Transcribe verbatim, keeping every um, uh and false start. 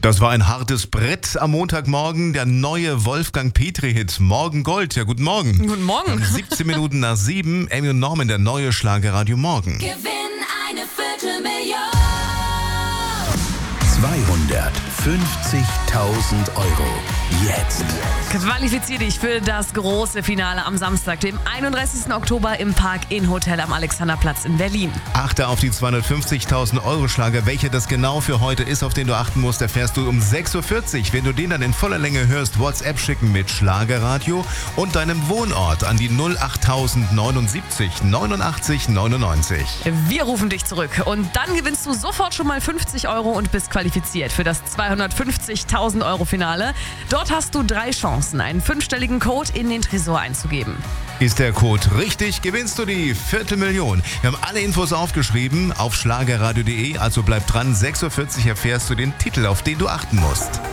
Das war ein hartes Brett am Montagmorgen. Der neue Wolfgang Petri-Hit Morgen Gold. Ja, guten Morgen. Guten Morgen. siebzehn Minuten nach sieben. Amy und Norman, der neue Schlagerradio Morgen. Gewinn eine Viertelmillion. zweihundertfünfzigtausend Euro. Jetzt. Qualifizier dich für das große Finale am Samstag, dem einunddreißigsten Oktober im Park-Inn Hotel am Alexanderplatz in Berlin. Achte auf die zweihundertfünfzigtausend Euro Schlager. Welcher das genau für heute ist, auf den du achten musst, erfährst du um sechs Uhr vierzig. Wenn du den dann in voller Länge hörst, WhatsApp schicken mit Schlagerradio und deinem Wohnort an die null acht neunundsiebzig neunundachtzig neunundneunzig. Wir rufen dich zurück und dann gewinnst du sofort schon mal fünfzig Euro und bist qualifiziert für das zweihundertfünfzigtausend Euro Finale. Dort hast du drei Chancen, einen fünfstelligen Code in den Tresor einzugeben. Ist der Code richtig, gewinnst du die Viertelmillion. Wir haben alle Infos aufgeschrieben auf schlagerradio punkt de, also bleib dran. sechs Uhr vierzig erfährst du den Titel, auf den du achten musst.